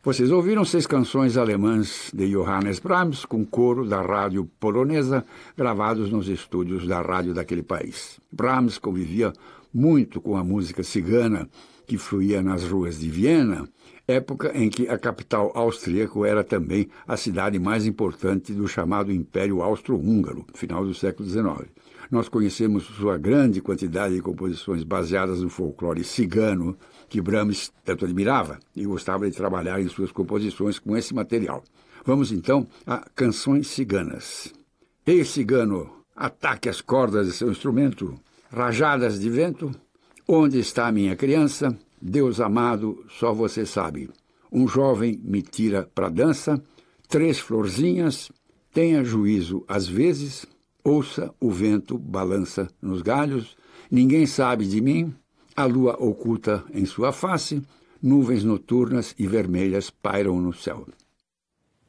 Vocês ouviram 6 canções alemãs de Johannes Brahms com coro da rádio polonesa, gravados nos estúdios da rádio daquele país. Brahms convivia muito com a música cigana que fluía nas ruas de Viena, época em que a capital austríaca era também a cidade mais importante do chamado Império Austro-Húngaro, final do século XIX. Nós conhecemos sua grande quantidade de composições baseadas no folclore cigano, que Brahms tanto admirava e gostava de trabalhar em suas composições com esse material. Vamos então a Canções Ciganas. Ei, cigano, ataque as cordas de seu instrumento, rajadas de vento. Onde está minha criança? Deus amado, só você sabe. Um jovem me tira para dança, 3 florzinhas, tenha juízo às vezes, ouça o vento balança nos galhos, ninguém sabe de mim, a lua oculta em sua face, nuvens noturnas e vermelhas pairam no céu.